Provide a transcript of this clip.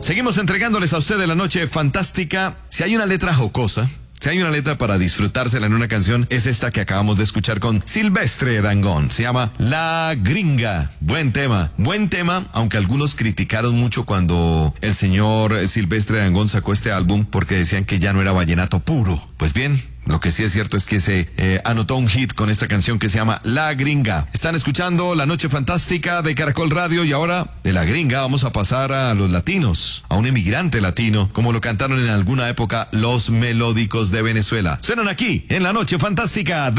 Seguimos entregándoles a ustedes la noche fantástica. Si hay una letra jocosa, si hay una letra para disfrutársela en una canción, es esta que acabamos de escuchar con Silvestre Dangond. Se llama La Gringa. Buen tema, aunque algunos criticaron mucho cuando el señor Silvestre Dangond sacó este álbum porque decían que ya no era vallenato puro. Pues bien, lo que sí es cierto es que se anotó un hit con esta canción que se llama La Gringa. Están escuchando La Noche Fantástica de Caracol Radio y ahora de La Gringa vamos a pasar a los latinos, a un emigrante latino, como lo cantaron en alguna época los Melódicos de Venezuela. Suenan aquí en La Noche Fantástica de